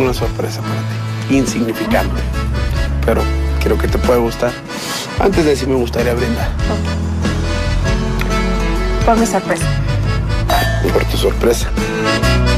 una sorpresa para ti, insignificante, pero creo que te puede gustar. Antes de decir me gustaría brindar. Por mi sorpresa. Por tu sorpresa.